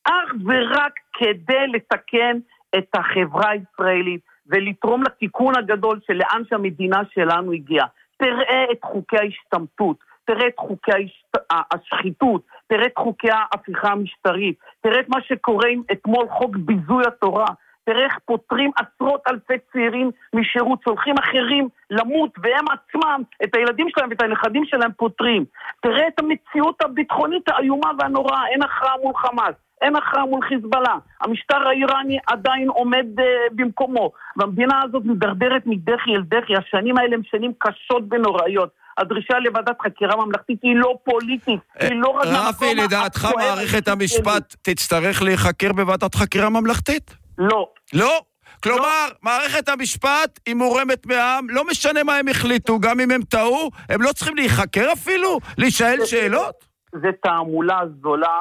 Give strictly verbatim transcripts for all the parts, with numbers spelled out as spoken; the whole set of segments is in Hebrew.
אך ורק כדי לתקן את החברה הישראלית, ולתרום לתיקון הגדול של לאן שהמדינה שלנו הגיעה. תראה את חוקי ההשתמטות, תראה את חוקי השחיתות, תראה את חוקי ההפיכה המשטרית, תראה את מה שקורה עם אתמול חוק ביזוי התורה, תראה איך פותרים עשרות אלפי צעירים משירות, שולחים אחרים למות, והם עצמם, את הילדים שלהם ואת הנכדים שלהם פותרים. תראה את המציאות הביטחונית האיומה והנוראה, אין הכרעה מול חמאס, אין הכרעה מול חיזבאללה, המשטר האיראני עדיין עומד uh, במקומו, והמדינה הזאת מדרדרת מדחי אל דחי, השנים האלה הם שנים קשות ונוראיות, הדרישה לוועדת חקירה ממלכתית היא לא פוליטית, היא לא רק... רפי, לדעתך מערכת המשפט תצטרך להיחקר בוועדת חקירה ממלכתית? לא. לא? כלומר, מערכת המשפט היא מורמת מהעם, לא משנה מה הם החליטו, גם אם הם טעו, הם לא צריכים להיחקר אפילו? להישאל שאלות? זה תעמולה זולה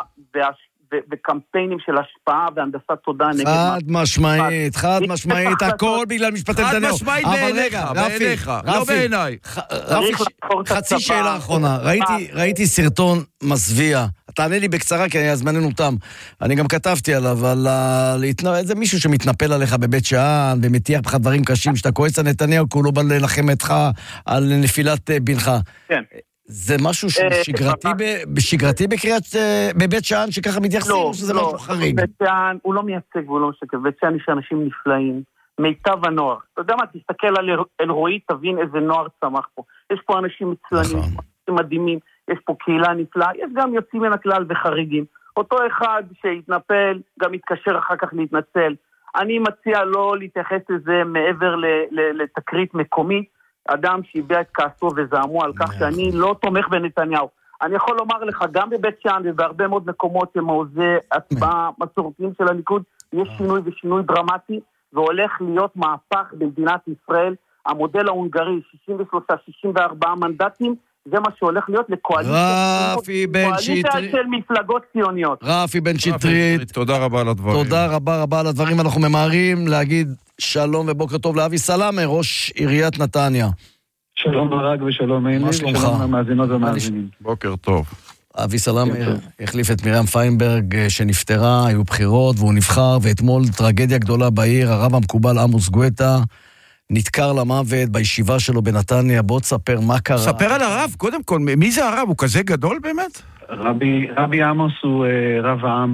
וקמפיינים של השפעה והנדסת תודעה נגד... חד משמעית, חד משמעית, הכל בגלל משפט נתניהו. חד משמעית בעיניך, בעיניך, לא בעיניי. רפי, חצי שאלה אחרונה, ראיתי סרטון מסביע, תענה לי בקצרה כי הזמננו תם, אני גם כתבתי עליו, על איזה מישהו שמתנפל עליך בבית שאן, ומתיח בך דברים קשים, שאתה כועס על נתניהו, כי הוא לא בא לנחם אותך על נפילת בנך. כן. זה משהו שגרתי בשגרתי בקריאת, בבית שאן, שככה מתייחסים, או שזה משהו חריג? בית שאן, הוא לא מייצג והוא לא משקף, בית שאן יש אנשים נפלאים, מיטב הנוער. אתה יודע מה, תסתכל על אלרועי, תבין איזה נוער צמח פה. יש פה אנשים מצוינים, אנשים מדהימים, יש פה קהילה נפלאה, יש גם יוצאים מן הכלל וחריגים. אותו אחד שהתנפל, גם יתקשר אחר כך להתנצל. אני מציע לא להתייחס לזה מעבר לתקרית מקומית, אדם שהביע את כעסו וזעמו על כך שאני לא תומך בנתניהו. אני יכול לומר לך, גם בבית שאן ובהרבה מאוד מקומות שמעוזי הצבעה מסורתיים של הליכוד, יש שינוי ושינוי דרמטי, והולך להיות מהפך במדינת ישראל. המודל ההונגרי, שישים ושלושה שישים וארבעה מנדטים, זה מה שהולך להיות לקואליציה רפי בן שטרית של מפלגות ציוניות. רפי בן שטרית, תודה רבה על הדברים. תודה רבה רבה על הדברים. אנחנו ממהרים להגיד שלום ובוקר טוב לאבי סלאמה, ראש עיריית נתניה. שלום ברק ושלום עיני, ושלום למאזינות ומאזינים. בוקר טוב. אבי סלאמה החליף את מרים פיינברג שנפטרה, היו בחירות והוא נבחר, ואתמול טרגדיה גדולה בעיר, הרב המקובל עמוס גואטה נתקר למוות בישיבה שלו בנתניה. בוא תספר מה קרה. ספר על הרב, קודם כל, מי זה הרב? הוא כזה גדול באמת? רבי, רבי עמוס הוא uh, רב העם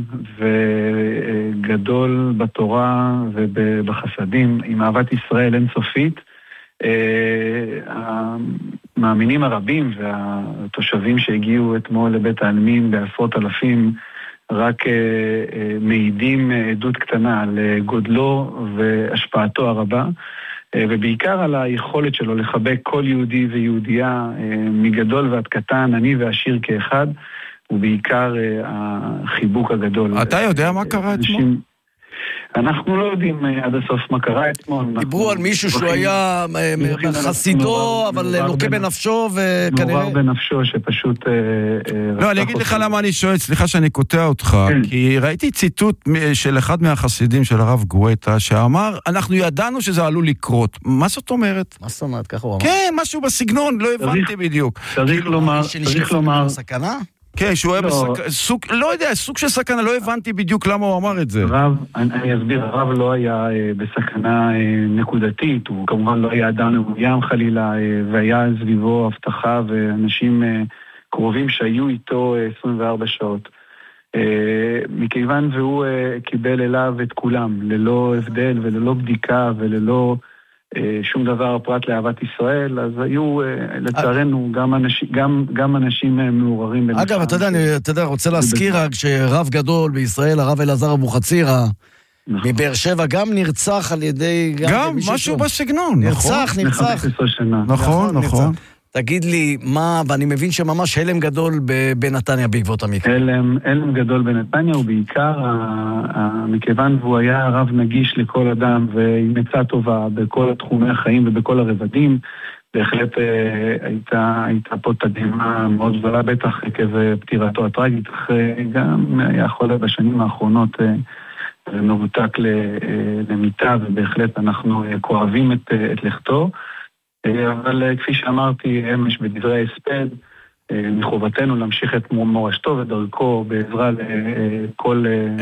וגדול בתורה ובחסדים, עם אהבת ישראל אינסופית. Uh, המאמינים הרבים והתושבים שהגיעו אתמול לבית העלמין בעשרות אלפים רק uh, uh, מעידים עדות קטנה על גודלו והשפעתו הרבה. ובעיקר על היכולת שלו לחבק כל יהודי ויהודייה, מגדול ועד קטן, עני ועשיר כאחד, ובעיקר החיבוק הגדול. אתה יודע מה קרה אתמול? אנחנו לא יודעים עד הסוף מה קרה אתמול. דיברו על מישהו שהוא היה חסידו, אבל לוקה בנפשו, וכנראה... נורא בנפשו, שפשוט... לא, אני אגיד לך למה אני שואל, סליחה שאני קוטע אותך, כי ראיתי ציטוט של אחד מהחסידים של הרב גואטה, שאמר, אנחנו ידענו שזה עלול לקרות. מה זאת אומרת? מה זאת אומרת? ככה הוא אמר. כן, משהו בסגנון, לא הבנתי בדיוק. צריך לומר, צריך לומר... סכנה? כן, שהוא היה בסכנה, סוג, לא יודע, סוג של סכנה, לא הבנתי בדיוק למה הוא אמר את זה. הרב, אני אסביר, הרב לא היה בסכנה נקודתית, הוא כמובן לא היה אדם מאוים חלילה, והיה סביבו הבטחה ואנשים קרובים שהיו איתו עשרים וארבע שעות. מכיוון והוא קיבל אליו את כולם, ללא הבדל וללא בדיקה וללא... שום דבר פרט לאהבת ישראל, אז היו לצערנו גם אנשים, גם, גם אנשים מעוררים. אגב, אתה יודע, אני אתה יודע, רוצה להזכיר רק שרב גדול בישראל, הרב אלעזר אבוחצירא, מבאר שבע, גם נרצח על ידי... גם משהו בסגנון, נרצח, נרצח. נכון, נכון. תגיד לי, מה, ואני מבין שממש הלם גדול בנתניה בעקבות המקרה. הלם, הלם גדול בנתניה, ובעיקר, מכיוון והוא היה רב נגיש לכל אדם, ועם עצה טובה בכל התחומי החיים ובכל הרבדים, בהחלט הייתה, הייתה פה תדהמה מאוד גדולה, בטח עקב פטירתו הטרגית, גם היה חולה בשנים האחרונות, מרותק למיטה, ובהחלט אנחנו כואבים את, את לכתו, אבל כפי שאמרתי, אמש בדברי ההספד, מחובתנו להמשיך את מורשתו ודרכו בעזרה לכל...